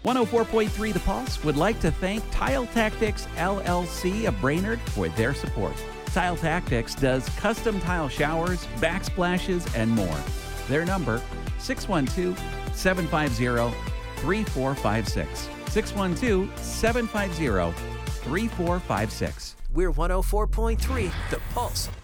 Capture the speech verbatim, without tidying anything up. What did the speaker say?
one oh four point three The Pulse would like to thank Tile Tactics L L C of Brainerd for their support. Tile Tactics does custom tile showers, backsplashes, and more. Their number, six one two, seven five zero, three four five six. six one two, seven five zero, three four five six. We're one oh four point three The Pulse.